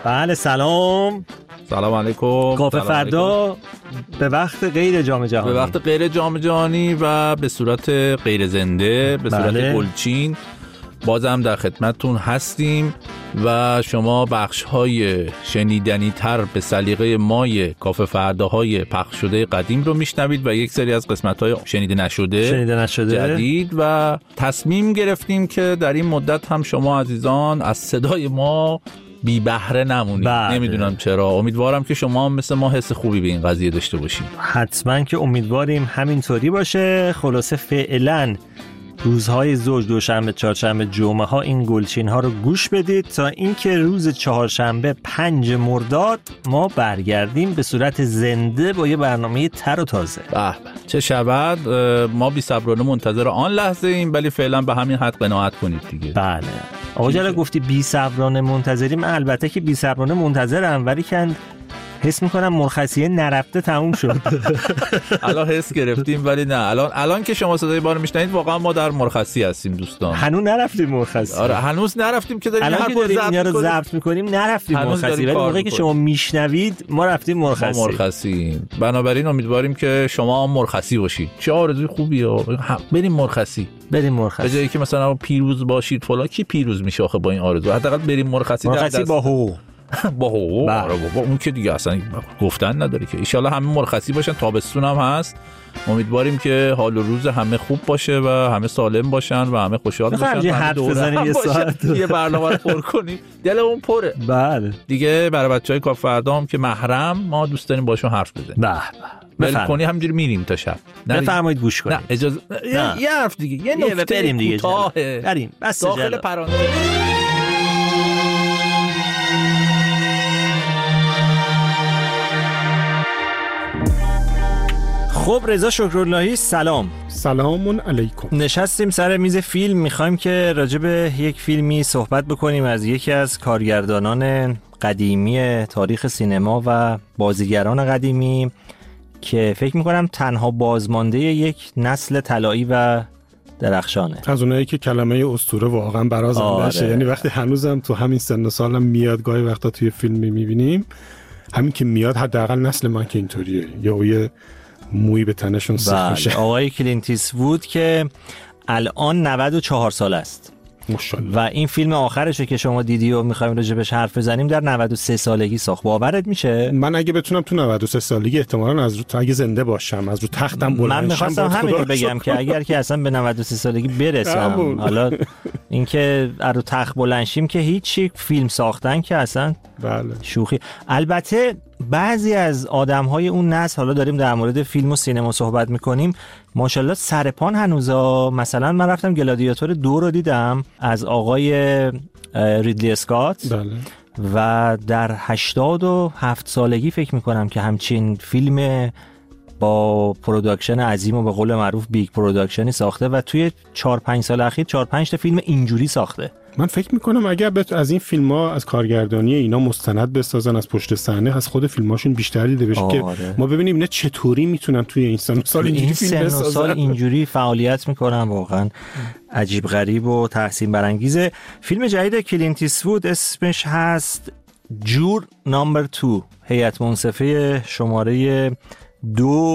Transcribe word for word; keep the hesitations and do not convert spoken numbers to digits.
بله سلام. سلام علیکم. کافه فردا به وقت غیر جام جهانی، به وقت غیر جام جهانی و به صورت غیر زنده، به صورت بله. گلچین بازم در خدمتتون هستیم و شما بخش‌های شنیدنی تر به سلیقه مای کافه فرداهای پخش شده قدیم رو میشنوید و یک سری از قسمت‌های شنیده نشده شنیده نشده جدید و تصمیم گرفتیم که در این مدت هم شما عزیزان از صدای ما بی بهره نمونید. بله. نمیدونم چرا، امیدوارم که شما هم مثل ما حس خوبی به این قضیه داشته باشید. حتما که امیدواریم همینطوری باشه. خلاصه فعلا روزهای زوج، دوشنبه، چهارشنبه، جمعه ها این گلچین ها رو گوش بدید تا اینکه روز چهارشنبه پنج مرداد ما برگردیم به صورت زنده با یه برنامه تر و تازه. به چه شود. ما بی صبرانه منتظر آن لحظه ایم، ولی فعلا به همین حد قناعت کنید دیگه. بله آقا جلال گفتی بی صبرانه منتظریم. البته که بی صبرانه منتظرم، ولی که حس میکنم مرخصیه نرفته تموم شد. الان حس گرفتیم ولی نه، الان الان که شما صدای ما رو میشنوید واقعا ما در مرخصی هستیم دوستان. هنوز نرفتیم مرخصی. آره هنوز نرفتیم که داریم الان که داریم اینا رو ضبط میکنیم نرفتیم مرخصی، ولی موقعی که شما میشنوید ما رفتیم مرخصی. ما مرخصی. بنابراین امیدواریم که شما هم مرخصی باشید. چه آرزوی خوبیه. بریم مرخصی. بریم مرخصی. به جایی که مثلا پیروز باشید فلان، کی پیروز میشه آخه با این آرزو؟ حداقل بریم مرخصی. مرخصی با حقوق. با حقوق. آره بابا اون که دیگه اصلا گفتن نداره که. ان شاءالله همه مرخصی باشن. تابستون هم هست. امیدواریم که حال و روز همه خوب باشه و همه سالم باشن و همه خوشحال باشن. یه حرف بزنیم یه ساعت یه برنامه رو پر کنیم. دلمون پره. بله. دیگه برای بچهای کافه فردا هم که محرم، ما دوست داریم باشون حرف بزنیم. به به. ول کنی همینجوری میریم تا شب. بفرمایید گوش کنید. نه اجازه نه. یه حرف دیگه. یه نکته بریم دیگه. کوتاه. بریم. بس داخل پرانتز. خب رضا شکراللهی سلام. سلام علیکم. نشستیم سر میز فیلم، میخوایم که راجع به یک فیلمی صحبت بکنیم از یکی از کارگردانان قدیمی تاریخ سینما و بازیگران قدیمی که فکر میکنم تنها بازمانده یک نسل طلایی و درخشانه. از اونایی که کلمه اسطوره واقعا برازنده شه. یعنی وقتی هنوزم تو همین سن و سالم میاد، گاهی وقتا توی فیلمی میبینیم، همین که میاد حداقل نسل من که اینطوریه، یا یه موی به تنشون سیخ میشه. آقای کلینت ایستوود که الان نود و چهار سال است ماشاءالله. و این فیلم آخرشه که شما دیدی و میخوایم راجبش حرف بزنیم در نود و سه سالگی ساخت. باورت میشه؟ من اگه بتونم تو نود و سه سالگی احتمالاً از رو تا اگه زنده باشم از رو تختم بلند شم. من می‌خواستم همین رو بگم که اگر که اصلا به نود و سه سالگی برسم، حالا اینکه از رو تخت بلند شیم که هیچی، فیلم ساختن که اصلا بله شوخی. البته بعضی از آدم‌های اون نسل، حالا داریم در مورد فیلم و سینما صحبت می‌کنیم، ماشاءالله سرپان هنوزا. مثلا من رفتم گلادیاتور دو رو دیدم از آقای ریدلی اسکات. بله. و در هشتاد و هفت سالگی فکر می‌کنم که همچین فیلم با پروداکشن عظیم و به قول معروف بیگ پروداکشنی ساخته و توی چهار پنج سال اخیر چهار پنج تا فیلم اینجوری ساخته. من فکر میکنم اگر بت... از این فیلم ها از کارگردانی اینا مستند بسازن، از پشت صحنه از خود فیلماشون بیشتر دیده بشه که ما ببینیم اینا چطوری میتونن توی این سن و سال اینجوری فیلم بسازن. سال اینجوری فعالیت میکنن، واقعا عجیب غریب و تحسین برانگیزه. فیلم جدید کلینت ایستوود اسمش هست جور نامبر دو، هیئت منصفه شماره دو.